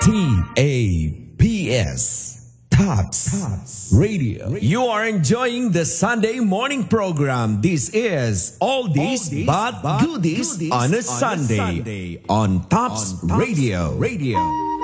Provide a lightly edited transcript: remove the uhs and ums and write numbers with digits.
TAPS. Tops Radio. You are enjoying the Sunday morning program. This is All This But Goodies on a Sunday on Tops Radio.